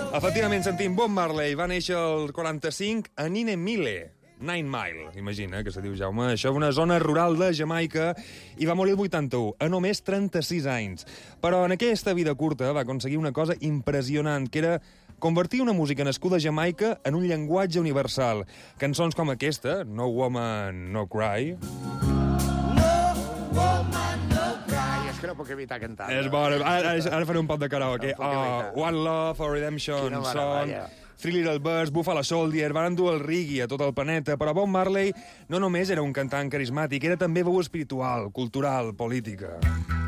Efectivament, sentim Bob Marley. Va néixer el 45 a Nine Mile. 9 Mile, imagina, que se diu Jaume. Això és una zona rural de Jamaica i va morir el 81, a només 36 anys. Però en aquesta vida curta va aconseguir una cosa impressionant, que era convertir una música nascuda a Jamaica en un llenguatge universal. Cançons com aquesta, No Woman, No Cry... Que no puc evitar cantar. És bona. Ara faré un pot de karaoke. One Love, or Redemption Song, Three Little Birds, Buffalo Soldier, van endur el reggae a tot el planeta, però Bob Marley no només era un cantant carismàtic, era també veu espiritual, cultural, política.